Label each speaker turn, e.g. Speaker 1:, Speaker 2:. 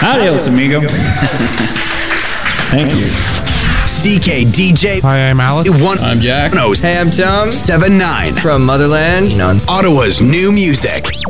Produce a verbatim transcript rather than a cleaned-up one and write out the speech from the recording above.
Speaker 1: Adios, amigo. Thank you.
Speaker 2: C K D J.
Speaker 3: Hi, I'm Alex.
Speaker 2: One.
Speaker 1: I'm Jack.
Speaker 2: No.
Speaker 4: Hey, I'm Tom.
Speaker 2: Seven nine.
Speaker 4: From Motherland.
Speaker 2: Ottawa's new music.